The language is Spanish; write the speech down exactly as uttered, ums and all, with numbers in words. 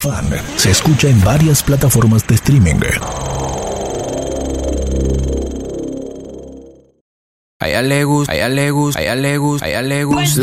Fan se escucha en varias plataformas de streaming. A ella le gusta, a ella le gusta, a ella le gusta, a ella le gusta